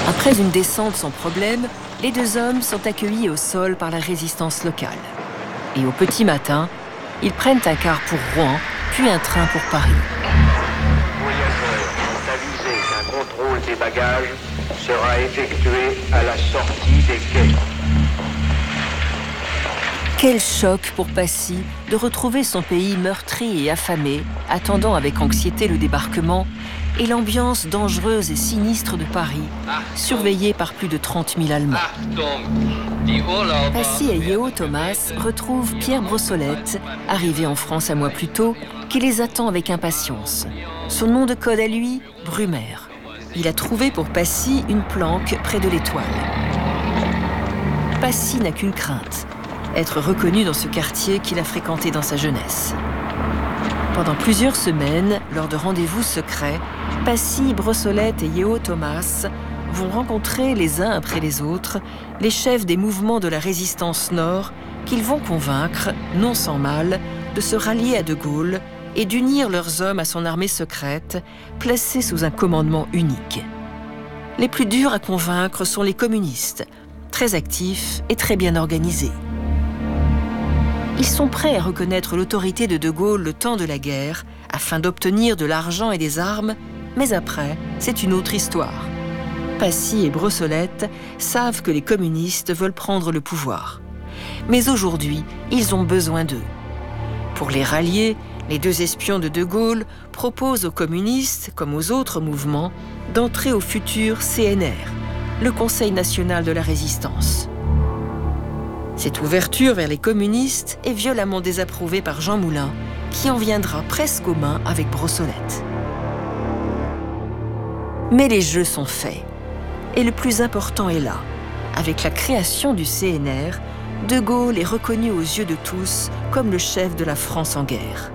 Après une descente sans problème, les deux hommes sont accueillis au sol par la résistance locale. Et au petit matin, ils prennent un car pour Rouen, puis un train pour Paris. Voyageurs ont avisé qu'un contrôle des bagages sera effectué à la sortie des quais. Quel choc pour Passy de retrouver son pays meurtri et affamé, attendant avec anxiété le débarquement et l'ambiance dangereuse et sinistre de Paris, surveillée par plus de 30 000 Allemands. Passy et Yeo Thomas retrouvent Pierre Brossolette, arrivé en France un mois plus tôt, qui les attend avec impatience. Son nom de code à lui, Brumaire. Il a trouvé pour Passy une planque près de l'Étoile. Passy n'a qu'une crainte, être reconnu dans ce quartier qu'il a fréquenté dans sa jeunesse. Pendant plusieurs semaines, lors de rendez-vous secrets, Passy, Brossolette et Yeo Thomas vont rencontrer les uns après les autres les chefs des mouvements de la résistance nord qu'ils vont convaincre, non sans mal, de se rallier à De Gaulle et d'unir leurs hommes à son armée secrète, placée sous un commandement unique. Les plus durs à convaincre sont les communistes, très actifs et très bien organisés. Ils sont prêts à reconnaître l'autorité de De Gaulle le temps de la guerre, afin d'obtenir de l'argent et des armes, mais après, c'est une autre histoire. Passy et Brossolette savent que les communistes veulent prendre le pouvoir. Mais aujourd'hui, ils ont besoin d'eux. Pour les rallier, les deux espions de De Gaulle proposent aux communistes, comme aux autres mouvements, d'entrer au futur CNR, le Conseil national de la résistance. Cette ouverture vers les communistes est violemment désapprouvée par Jean Moulin, qui en viendra presque aux mains avec Brossolette. Mais les jeux sont faits. Et le plus important est là. Avec la création du CNR, De Gaulle est reconnu aux yeux de tous comme le chef de la France en guerre.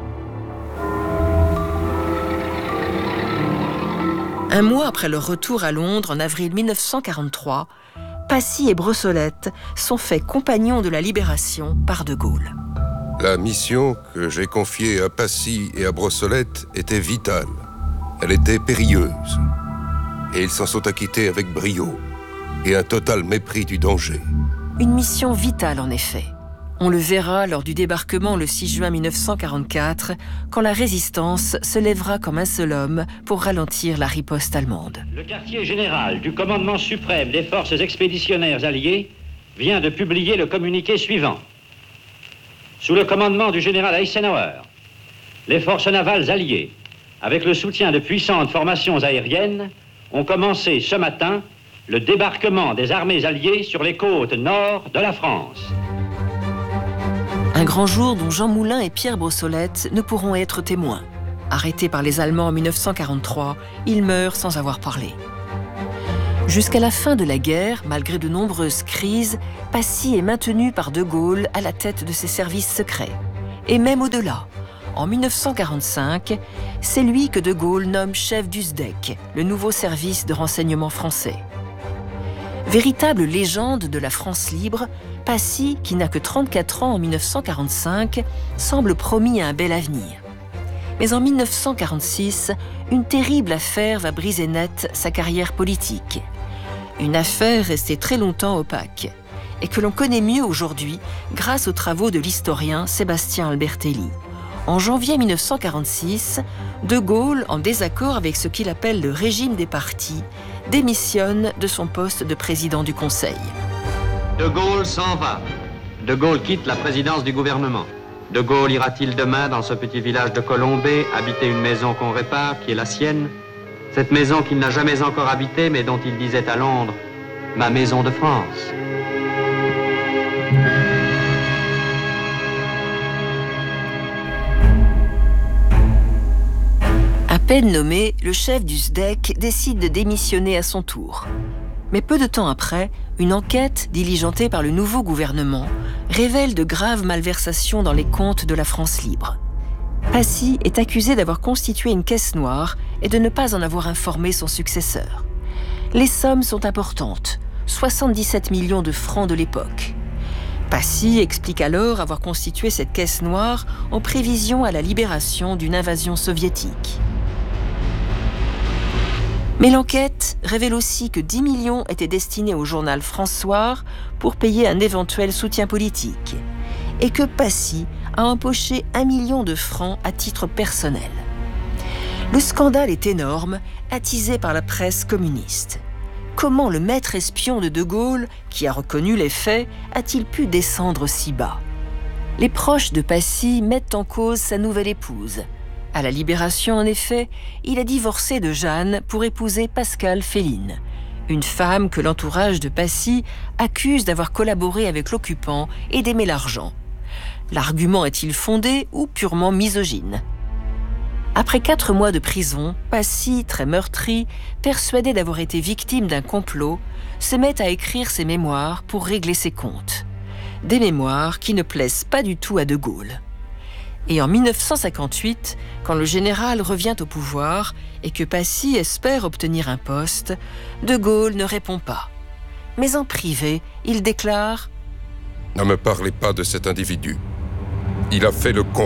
Un mois après leur retour à Londres en avril 1943, Passy et Brossolette sont faits compagnons de la libération par De Gaulle. La mission que j'ai confiée à Passy et à Brossolette était vitale. Elle était périlleuse. Et ils s'en sont acquittés avec brio et un total mépris du danger. Une mission vitale en effet. On le verra lors du débarquement le 6 juin 1944, quand la résistance se lèvera comme un seul homme pour ralentir la riposte allemande. Le quartier général du commandement suprême des forces expéditionnaires alliées vient de publier le communiqué suivant. Sous le commandement du général Eisenhower, les forces navales alliées, avec le soutien de puissantes formations aériennes, ont commencé ce matin le débarquement des armées alliées sur les côtes nord de la France. Un grand jour dont Jean Moulin et Pierre Brossolette ne pourront être témoins. Arrêtés par les Allemands en 1943, ils meurent sans avoir parlé. Jusqu'à la fin de la guerre, malgré de nombreuses crises, Passy est maintenu par De Gaulle à la tête de ses services secrets. Et même au-delà. En 1945, c'est lui que De Gaulle nomme chef du SDEC, le nouveau service de renseignement français. Véritable légende de la France libre, Passy, qui n'a que 34 ans en 1945, semble promis à un bel avenir. Mais en 1946, une terrible affaire va briser net sa carrière politique. Une affaire restée très longtemps opaque, et que l'on connaît mieux aujourd'hui grâce aux travaux de l'historien Sébastien Albertelli. En janvier 1946, De Gaulle, en désaccord avec ce qu'il appelle le régime des partis, démissionne de son poste de président du Conseil. De Gaulle s'en va. De Gaulle quitte la présidence du gouvernement. De Gaulle ira-t-il demain dans ce petit village de Colombey habiter une maison qu'on répare, qui est la sienne? Cette maison qu'il n'a jamais encore habitée, mais dont il disait à Londres « Ma maison de France ». À peine nommé, le chef du SDEC décide de démissionner à son tour. Mais peu de temps après, une enquête diligentée par le nouveau gouvernement révèle de graves malversations dans les comptes de la France libre. Passy est accusé d'avoir constitué une caisse noire et de ne pas en avoir informé son successeur. Les sommes sont importantes, 77 millions de francs de l'époque. Passy explique alors avoir constitué cette caisse noire en prévision à la libération d'une invasion soviétique. Mais l'enquête révèle aussi que 10 millions étaient destinés au journal François pour payer un éventuel soutien politique et que Passy a empoché 1 million de francs à titre personnel. Le scandale est énorme, attisé par la presse communiste. Comment le maître espion de De Gaulle, qui a reconnu les faits, a-t-il pu descendre si bas ? Les proches de Passy mettent en cause sa nouvelle épouse. À la Libération, en effet, il a divorcé de Jeanne pour épouser Pascale Féline, une femme que l'entourage de Passy accuse d'avoir collaboré avec l'occupant et d'aimer l'argent. L'argument est-il fondé ou purement misogyne ? Après 4 mois de prison, Passy, très meurtri, persuadé d'avoir été victime d'un complot, se met à écrire ses mémoires pour régler ses comptes. Des mémoires qui ne plaisent pas du tout à De Gaulle. Et en 1958, quand le général revient au pouvoir et que Passy espère obtenir un poste, De Gaulle ne répond pas. Mais en privé, il déclare « Ne me parlez pas de cet individu. Il a fait le con. »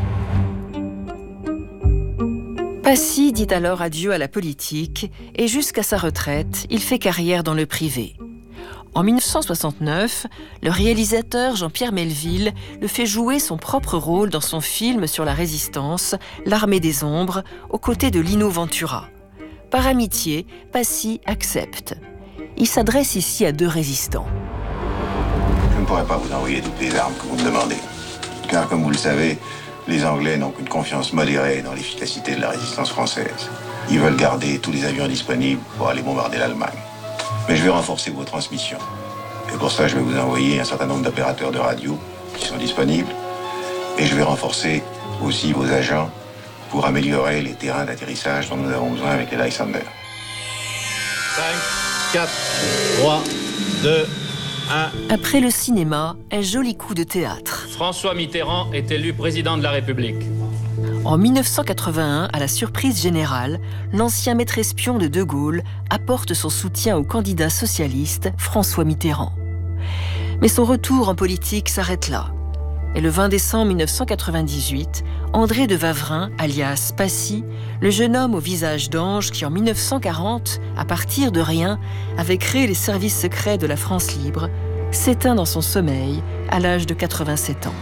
Passy dit alors adieu à la politique et jusqu'à sa retraite, il fait carrière dans le privé. En 1969, le réalisateur Jean-Pierre Melville le fait jouer son propre rôle dans son film sur la résistance, L'Armée des Ombres, aux côtés de Lino Ventura. Par amitié, Passy accepte. Il s'adresse ici à 2 résistants. Je ne pourrais pas vous envoyer toutes les armes que vous me demandez. Car, comme vous le savez, les Anglais n'ont qu'une confiance modérée dans l'efficacité de la résistance française. Ils veulent garder tous les avions disponibles pour aller bombarder l'Allemagne. Mais je vais renforcer vos transmissions. Et pour ça, je vais vous envoyer un certain nombre d'opérateurs de radio qui sont disponibles. Et je vais renforcer aussi vos agents pour améliorer les terrains d'atterrissage dont nous avons besoin avec les Lysander. 5, 4, 3, 2, 1... Après le cinéma, un joli coup de théâtre. François Mitterrand est élu président de la République. En 1981, à la surprise générale, l'ancien maître espion de De Gaulle apporte son soutien au candidat socialiste François Mitterrand. Mais son retour en politique s'arrête là. Et le 20 décembre 1998, André de Wavrin, alias Passy, le jeune homme au visage d'ange qui en 1940, à partir de rien, avait créé les services secrets de la France libre, s'éteint dans son sommeil à l'âge de 87 ans.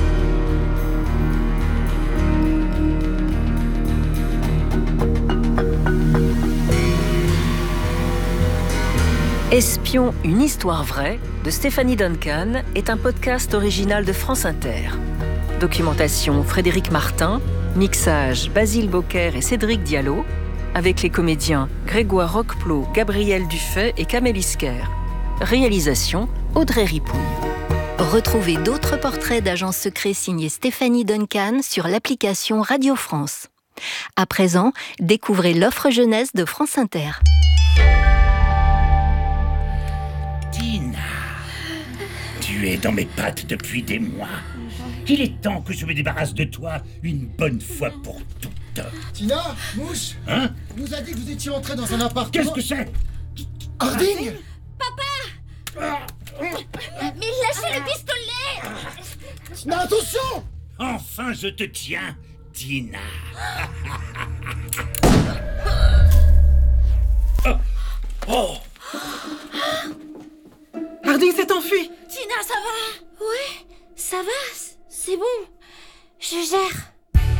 Espion, une histoire vraie de Stéphanie Duncan est un podcast original de France Inter. Documentation Frédéric Martin, mixage Basile Bocquer et Cédric Diallo, avec les comédiens Grégoire Roqueplot, Gabriel Dufay et Kamel Isker. Réalisation Audrey Ripouille. Retrouvez d'autres portraits d'agents secrets signés Stéphanie Duncan sur l'application Radio France. À présent, découvrez l'offre jeunesse de France Inter. Tina, tu es dans mes pattes depuis des mois. Il est temps que je me débarrasse de toi une bonne fois pour toutes. Tina, Mouche, Hein? nous a dit que vous étiez entré dans un appartement... Qu'est-ce que c'est? Harding? Papa! Mais lâchez le pistolet! Tina, attention! Enfin, je te tiens, Tina. Oh! Harding s'est enfui. Tina, ça va? Oui, ça va, c'est bon. Je gère.